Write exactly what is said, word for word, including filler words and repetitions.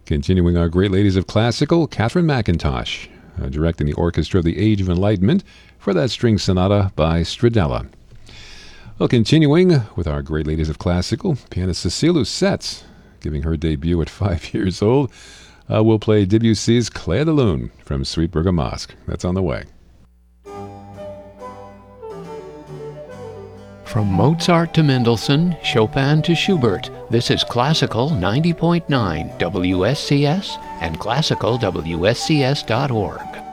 Continuing our great ladies of classical, Catherine McIntosh, uh, directing the orchestra of the Age of Enlightenment for that string sonata by Stradella. Well, continuing with our great ladies of classical, pianist Cécile Housset, giving her debut at five years old, uh, we'll play Debussy's Clair de Lune from Suite Bergamasque. That's on the way. From Mozart to Mendelssohn, Chopin to Schubert, this is Classical ninety point nine W S C S and classical W S C S dot org.